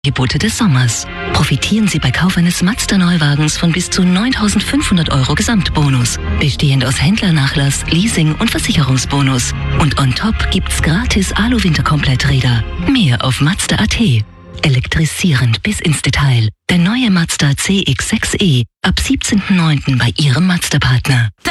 Angebote des Sommers. Profitieren Sie bei Kauf eines Mazda-Neuwagens von bis zu 9.500 € Gesamtbonus, bestehend aus Händlernachlass, Leasing und Versicherungsbonus. Und on top gibt's gratis Alu-Winterkompletträder. Mehr auf Mazda.at. Elektrisierend bis ins Detail. Der neue Mazda CX-6e ab 17.09. bei Ihrem Mazda-Partner.